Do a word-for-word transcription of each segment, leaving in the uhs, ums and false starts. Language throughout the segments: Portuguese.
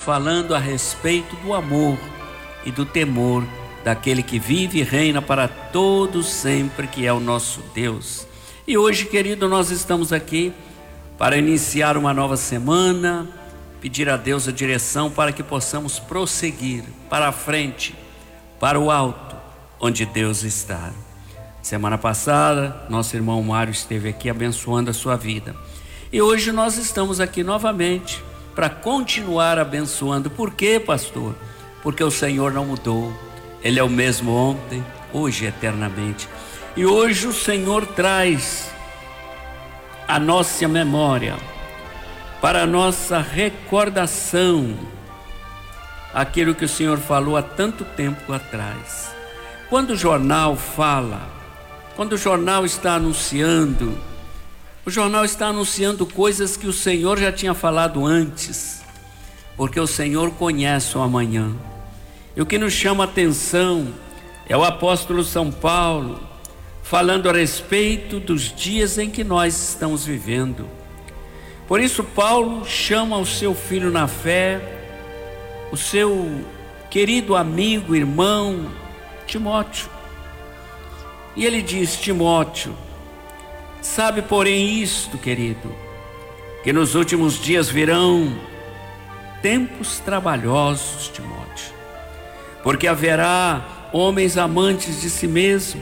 falando a respeito do amor e do temor daquele que vive e reina para todos sempre, que é o nosso Deus. E hoje, querido, nós estamos aqui para iniciar uma nova semana, pedir a Deus a direção para que possamos prosseguir para a frente, para o alto, onde Deus está. Semana passada, nosso irmão Mário esteve aqui abençoando a sua vida. E hoje nós estamos aqui novamente para continuar abençoando. Por quê, pastor? Porque o Senhor não mudou. Ele é o mesmo ontem, hoje e eternamente. E hoje o Senhor traz a nossa memória, para a nossa recordação, aquilo que o Senhor falou há tanto tempo atrás. Quando o jornal fala, quando o jornal está anunciando, o jornal está anunciando coisas que o Senhor já tinha falado antes, porque o Senhor conhece o amanhã. E o que nos chama a atenção é o apóstolo São Paulo falando a respeito dos dias em que nós estamos vivendo. Por isso Paulo chama o seu filho na fé, o seu querido amigo, irmão, Timóteo. E ele diz: Timóteo, sabe porém isto, querido, que nos últimos dias virão tempos trabalhosos, Timóteo, porque haverá homens amantes de si mesmo,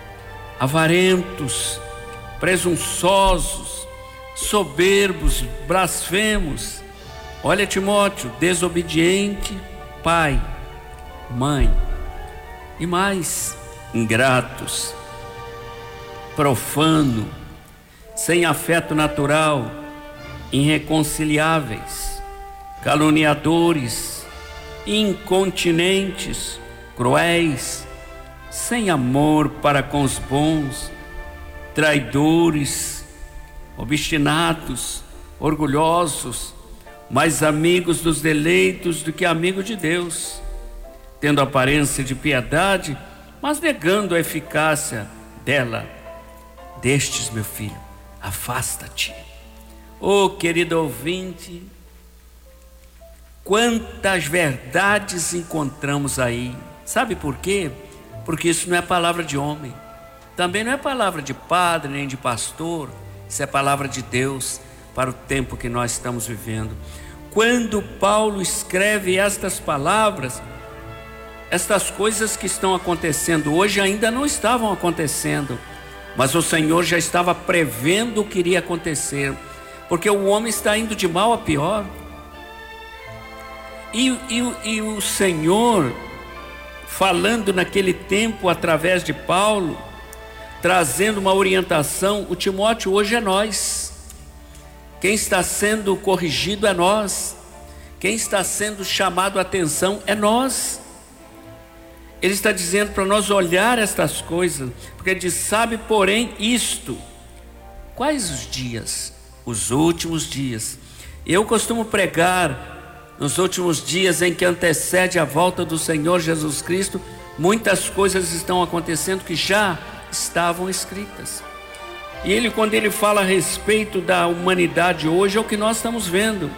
avarentos, presunçosos, soberbos, blasfemos. Olha, Timóteo, desobediente, pai, mãe, e mais, ingratos, profano, sem afeto natural, irreconciliáveis, caluniadores, incontinentes, cruéis, sem amor para com os bons, traidores, obstinados, orgulhosos, mais amigos dos deleitos do que amigos de Deus, tendo aparência de piedade, mas negando a eficácia dela. Destes, meu filho, afasta-te. Oh, querido ouvinte, quantas verdades encontramos aí. Sabe por quê? Porque isso não é palavra de homem, também não é palavra de padre nem de pastor. Isso é palavra de Deus para o tempo que nós estamos vivendo. Quando Paulo escreve estas palavras, estas coisas que estão acontecendo hoje ainda não estavam acontecendo, mas o Senhor já estava prevendo o que iria acontecer, porque o homem está indo de mal a pior. E, e, e o Senhor, falando naquele tempo através de Paulo, trazendo uma orientação, o Timóteo hoje é nós. Quem está sendo corrigido é nós. Quem está sendo chamado a atenção é nós. Ele está dizendo para nós olhar estas coisas, porque ele diz: sabe porém isto. Quais os dias? Os últimos dias. Eu costumo pregar nos últimos dias em que antecede a volta do Senhor Jesus Cristo. Muitas coisas estão acontecendo que já estavam escritas. E ele, quando ele fala a respeito da humanidade hoje, é o que nós estamos vendo,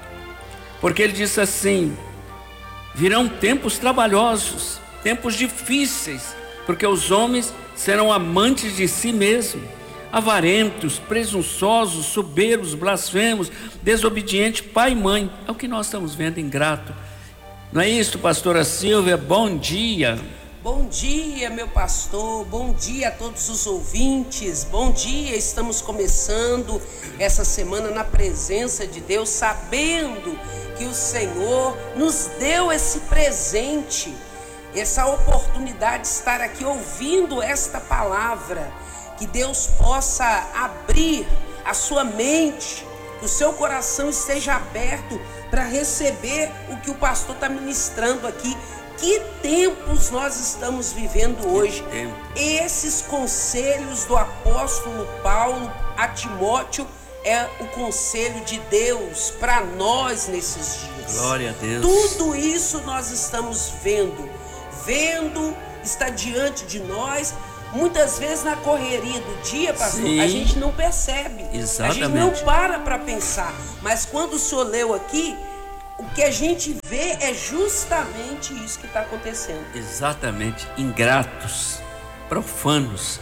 porque ele disse assim: virão tempos trabalhosos, tempos difíceis, porque os homens serão amantes de si mesmos, avarentos, presunçosos, soberbos, blasfemos, desobedientes, pai e mãe. É o que nós estamos vendo, ingrato. Não é isso, pastora Silvia? Bom dia. Bom dia, meu pastor, bom dia a todos os ouvintes, bom dia. Estamos começando essa semana na presença de Deus, sabendo que o Senhor nos deu esse presente, essa oportunidade de estar aqui ouvindo esta palavra. Que Deus possa abrir a sua mente, que o seu coração esteja aberto para receber o que o pastor está ministrando aqui. Que tempos nós estamos vivendo hoje. Esses conselhos do apóstolo Paulo a Timóteo é o conselho de Deus para nós nesses dias. Glória a Deus. Tudo isso nós estamos vendo, vendo, está diante de nós. Muitas vezes na correria do dia, pastor, Sim. a gente não percebe. Exatamente. A gente não para para pensar. Mas quando o senhor leu aqui, o que a gente vê é justamente isso que está acontecendo. Exatamente, ingratos, profanos,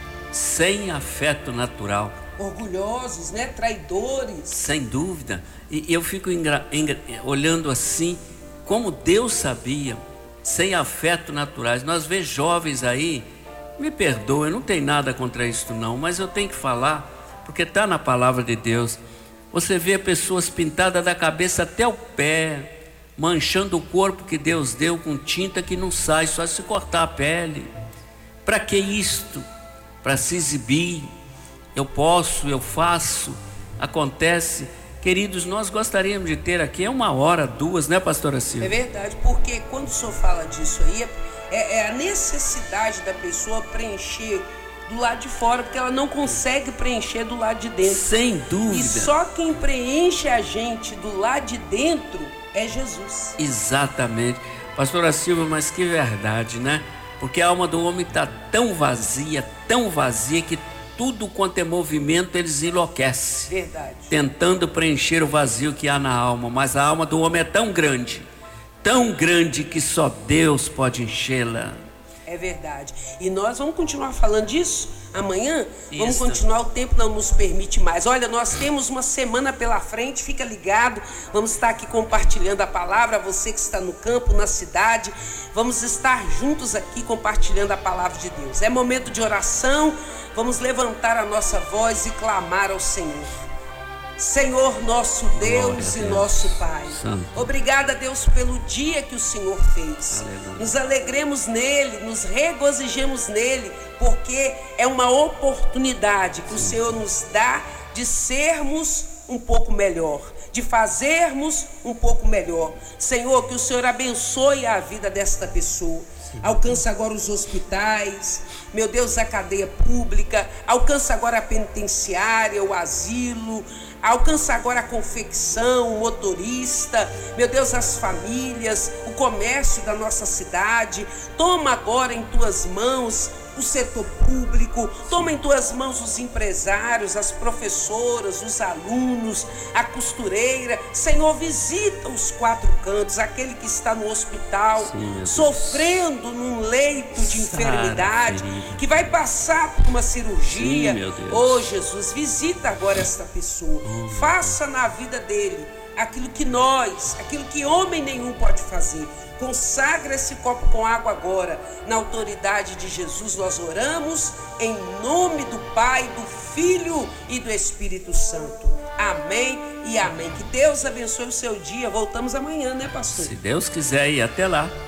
sem afeto natural. Orgulhosos, né? Traidores. Sem dúvida. E eu fico engra... Engra... olhando assim, como Deus sabia, sem afeto naturais. Nós vemos jovens aí, me perdoe, não tem nada contra isso não, mas eu tenho que falar, porque está na palavra de Deus. Você vê pessoas pintadas da cabeça até o pé, manchando o corpo que Deus deu com tinta que não sai, só se cortar a pele. Para que isto? Para se exibir. Eu posso, eu faço, acontece. Queridos, nós gostaríamos de ter aqui uma hora, duas, né, pastora Silvia? É verdade, porque quando o senhor fala disso aí, é, é a necessidade da pessoa preencher do lado de fora, porque ela não consegue preencher do lado de dentro. Sem dúvida. E só quem preenche a gente do lado de dentro é Jesus. Exatamente. Pastora Silvia, mas que verdade, né? Porque a alma do homem está tão vazia, tão vazia, que tudo quanto é movimento eles enlouquecem. Verdade. Tentando preencher o vazio que há na alma. Mas a alma do homem é tão grande, tão grande, que só Deus pode enchê-la. É verdade. E nós vamos continuar falando disso amanhã. Isso. Vamos continuar, o tempo não nos permite mais. Olha, nós temos uma semana pela frente, fica ligado. Vamos estar aqui compartilhando a palavra. Você que está no campo, na cidade, vamos estar juntos aqui compartilhando a palavra de Deus. É momento de oração. Vamos levantar a nossa voz e clamar ao Senhor. Senhor nosso Deus e nosso Pai, Santo. Obrigada, Deus, pelo dia que o Senhor fez. Aleluia. Nos alegremos nele, nos regozijemos nele, porque é uma oportunidade que o Senhor nos dá de sermos um pouco melhor, de fazermos um pouco melhor. Senhor, que o Senhor abençoe a vida desta pessoa. Alcança agora os hospitais, meu Deus, a cadeia pública, alcança agora a penitenciária, o asilo, alcança agora a confecção, o motorista, meu Deus, as famílias, o comércio da nossa cidade. Toma agora em tuas mãos o setor público, toma em tuas mãos os empresários, as professoras, os alunos, a costureira. Senhor, visita os quatro cantos, aquele que está no hospital, sim, sofrendo num leito de enfermidade, que vai passar por uma cirurgia. Sim, oh Jesus, visita agora esta pessoa, oh, faça na vida dele aquilo que nós, aquilo que homem nenhum pode fazer. Consagra esse copo com água agora. Na autoridade de Jesus nós oramos, em nome do Pai, do Filho e do Espírito Santo. Amém e amém. Que Deus abençoe o seu dia. Voltamos amanhã, né, pastor? Se Deus quiser, e até lá.